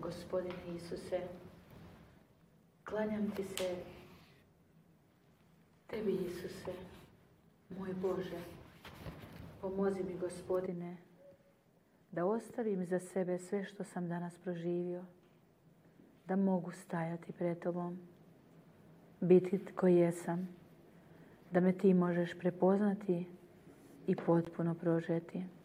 Gospodine Isuse, klanjam ti se, tebi Isuse, moj Bože, pomozi mi Gospodine, da ostavim za sebe sve što sam danas proživio, da mogu stajati pred tobom, biti tko jesam, da me ti možeš prepoznati i potpuno prožeti.